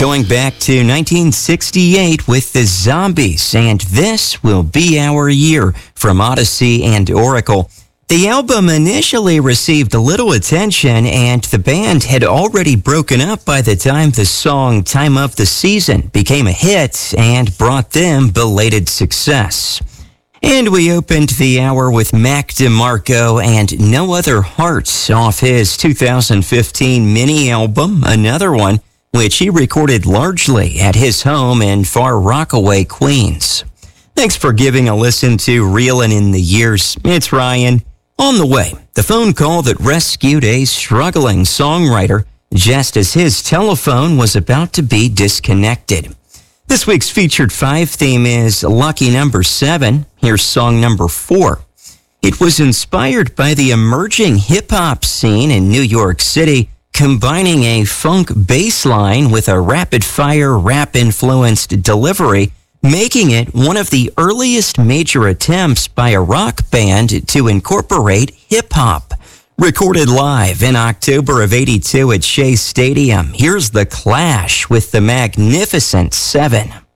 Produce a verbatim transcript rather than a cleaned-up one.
Going back to nineteen sixty-eight with the Zombies, and This Will Be Our Year from Odyssey and Oracle. The album initially received little attention, and the band had already broken up by the time the song Time of the Season became a hit and brought them belated success. And we opened the hour with Mac DeMarco and No Other Heart off his two thousand fifteen mini album, Another One, which he recorded largely at his home in Far Rockaway, Queens. Thanks for giving a listen to Reelin' in the Years. It's Ryan. On the way, the phone call that rescued a struggling songwriter just as his telephone was about to be disconnected. This week's featured five theme is lucky number seven. Here's song number four. It was inspired by the emerging hip-hop scene in New York City, combining a funk bass line with a rapid-fire rap-influenced delivery, making it one of the earliest major attempts by a rock band to incorporate hip-hop. Recorded live in October of eighty-two at Shea Stadium, here's The Clash with the Magnificent Seven.